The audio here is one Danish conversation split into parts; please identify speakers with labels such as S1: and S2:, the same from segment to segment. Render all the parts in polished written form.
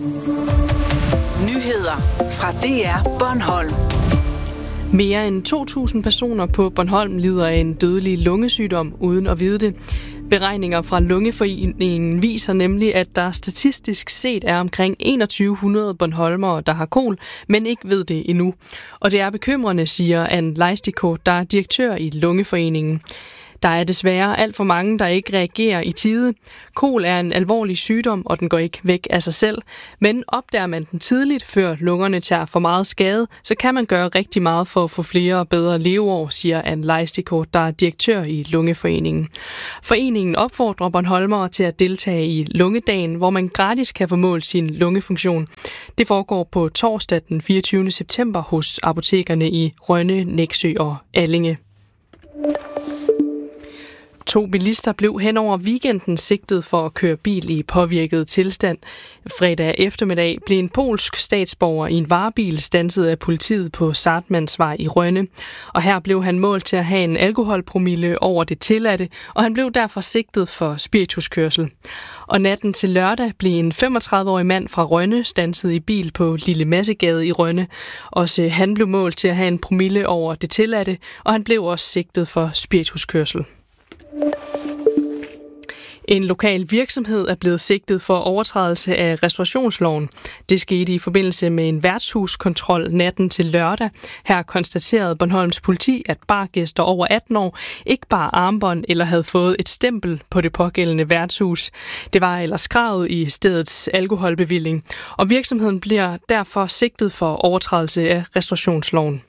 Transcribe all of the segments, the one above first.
S1: Nyheder fra DR Bornholm.
S2: Mere end 2.000 personer på Bornholm lider af en dødelig lungesygdom uden at vide det. Beregninger fra Lungeforeningen viser nemlig, at der statistisk set er omkring 2100 bornholmere, der har kol, men ikke ved det endnu. Og det er bekymrende, siger Anne Leistikot, der er direktør i Lungeforeningen. Der er desværre alt for mange, der ikke reagerer i tide. Kol er en alvorlig sygdom, og den går ikke væk af sig selv. Men opdager man den tidligt, før lungerne tager for meget skade, så kan man gøre rigtig meget for at få flere og bedre leveår, siger Anne Leistikot, der er direktør i Lungeforeningen. Foreningen opfordrer bornholmere til at deltage i Lungedagen, hvor man gratis kan få målt sin lungefunktion. Det foregår på torsdag den 24. september hos apotekerne i Rønne, Nexø og Allinge. 2 bilister blev hen over weekenden sigtet for at køre bil i påvirket tilstand. Fredag eftermiddag blev en polsk statsborger i en varebil standset af politiet på Sartmannsvej i Rønne. Og her blev han målt til at have en alkoholpromille over det tilladte, og han blev derfor sigtet for spirituskørsel. Og natten til lørdag blev en 35-årig mand fra Rønne standset i bil på Lille Massegade i Rønne. Også han blev målt til at have en promille over det tilladte, og han blev også sigtet for spirituskørsel. En lokal virksomhed er blevet sigtet for overtrædelse af restaurationsloven. Det skete i forbindelse med en værtshuskontrol natten til lørdag. Her konstaterede Bornholms politi, at bargæster over 18 år ikke bar armbånd eller havde fået et stempel på det pågældende værtshus. Det var ellers kravet i stedets alkoholbevilling, og virksomheden bliver derfor sigtet for overtrædelse af restaurationsloven.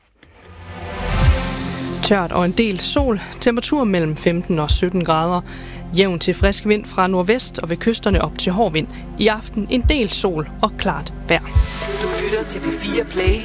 S2: Tørt og en del sol, temperatur mellem 15 og 17 grader. Jævn til frisk vind fra nordvest og ved kysterne op til hård vind. I aften en del sol og klart vejr.
S1: Du lytter til P4 Play